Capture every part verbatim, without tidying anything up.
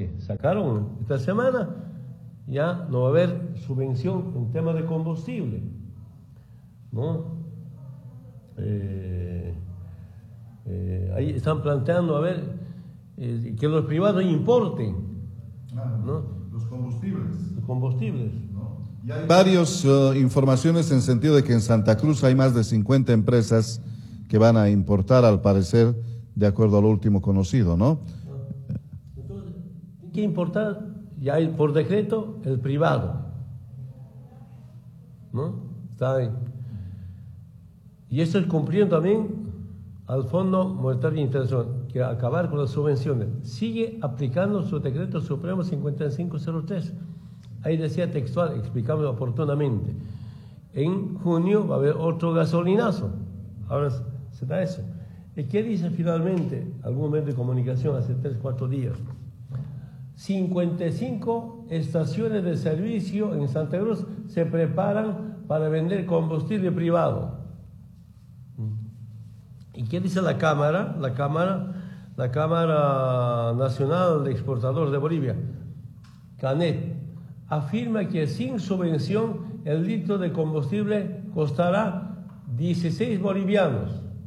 que sacaron esta semana, ya no va a haber subvención en tema de combustible, ¿no? Eh, eh, ahí están planteando, a ver, eh, que los privados importen, claro, ¿no? Los combustibles. Los combustibles. ¿No? Y hay Varias uh, informaciones en sentido de que en Santa Cruz hay más de cincuenta empresas que van a importar, al parecer, de acuerdo a lo último conocido, ¿no? Entonces, hay que importar, ya hay por decreto, el privado, ¿no? Está ahí. Y eso es cumpliendo también al Fondo Monetario Internacional, que acabar con las subvenciones. Sigue aplicando su decreto supremo cincuenta y cinco cero tres. Ahí decía textual, explicamos oportunamente, en junio va a haber otro gasolinazo. Ahora se da eso. ¿Y qué dice finalmente algún medio de comunicación hace tres, cuatro días? cincuenta y cinco estaciones de servicio en Santa Cruz se preparan para vender combustible privado. ¿Y qué dice la Cámara? La Cámara, la Cámara Nacional de Exportadores de Bolivia, CANET, afirma que sin subvención el litro de combustible costará dieciséis bolivianos.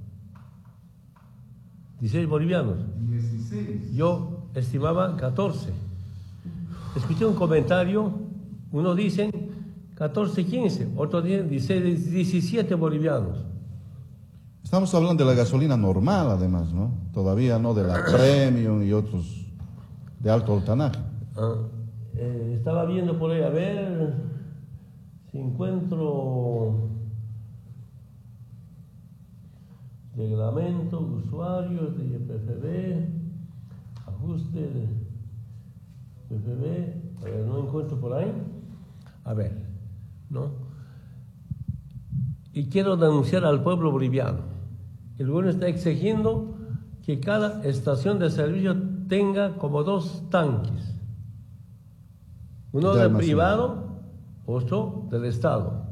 dieciséis bolivianos. dieciséis. Yo estimaba catorce. Escuché un comentario, unos dicen catorce, quince, otros dicen dieciséis, diecisiete bolivianos. Estamos hablando de la gasolina normal, además, ¿no? Todavía no de la premium y otros de alto octanaje. Ah, eh, estaba viendo por ahí, a ver si encuentro reglamento, usuarios de Y P F B, ajuste de Y P F B, a ver, no encuentro por ahí. A ver, ¿no? Y quiero denunciar al pueblo boliviano. El gobierno está exigiendo que cada estación de servicio tenga como dos tanques. Uno De del almacenamiento. privado, otro del Estado,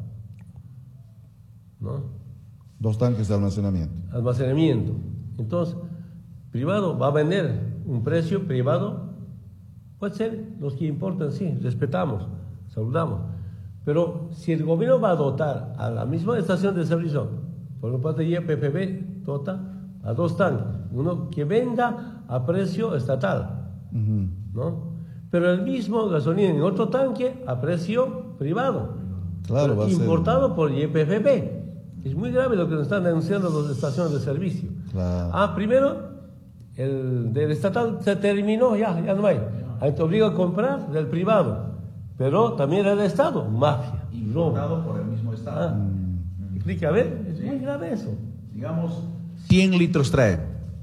¿no? Dos tanques de almacenamiento. Almacenamiento. Entonces, privado va a vender un precio privado, puede ser los que importan, sí, respetamos, saludamos. Pero si el gobierno va a dotar a la misma estación de servicio, por lo parte de Y P F B, dota a dos tanques, uno que venda a precio estatal, Uh-huh. ¿no? Pero el mismo gasolina en otro tanque a precio privado, Claro, va a ser. importado por Y P F B. Es muy grave lo que nos están denunciando las estaciones de servicio. Claro. Ah, primero, el del estatal se terminó, ya, ya no hay. Ahí te obliga a comprar del privado, pero también el Estado, mafia, robo. Importado por el mismo Estado. Ah, explica, a ver, es Sí. muy grave eso. Digamos, cien litros trae.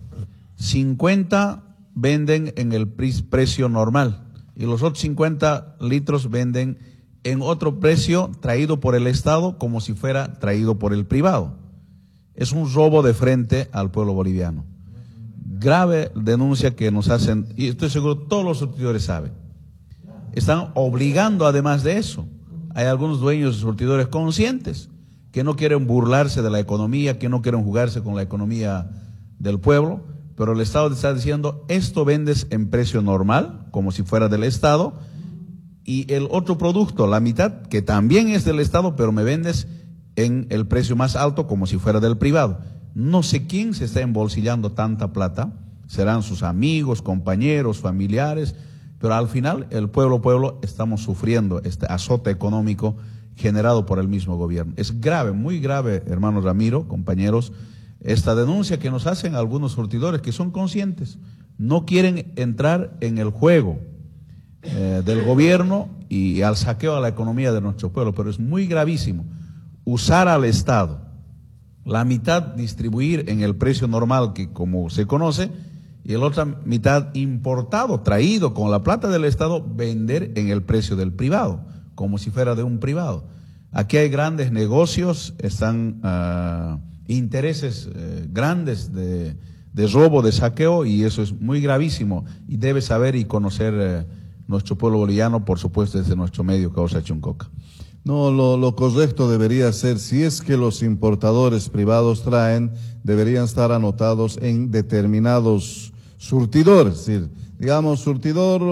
cincuenta venden en el pre- precio normal y los otros cincuenta litros venden en otro precio traído por el Estado como si fuera traído por el privado. Es un robo de frente al pueblo boliviano. Grave denuncia que nos hacen, y estoy seguro todos los surtidores saben. Están obligando además de eso. Hay algunos dueños de surtidores conscientes que no quieren burlarse de la economía, que no quieren jugarse con la economía del pueblo, pero el Estado te está diciendo, esto vendes en precio normal, como si fuera del Estado, y el otro producto, la mitad, que también es del Estado, pero me vendes en el precio más alto, como si fuera del privado. No sé quién se está embolsillando tanta plata, serán sus amigos, compañeros, familiares, pero al final el pueblo, pueblo, estamos sufriendo este azote económico generado por el mismo gobierno. Es grave, muy grave, hermano Ramiro, compañeros, esta denuncia que nos hacen algunos surtidores que son conscientes, no quieren entrar en el juego eh, del gobierno y al saqueo a la economía de nuestro pueblo, pero es muy gravísimo usar al Estado, la mitad distribuir en el precio normal que como se conoce y la otra mitad importado, traído con la plata del Estado, vender en el precio del privado, como si fuera de un privado. Aquí hay grandes negocios, están uh, intereses uh, grandes de, de robo, de saqueo, y eso es muy gravísimo y debe saber y conocer uh, nuestro pueblo boliviano, por supuesto desde nuestro medio Causa Chuncoca. No, lo, lo correcto debería ser, si es que los importadores privados traen, deberían estar anotados en determinados surtidores, es decir, digamos, surtidor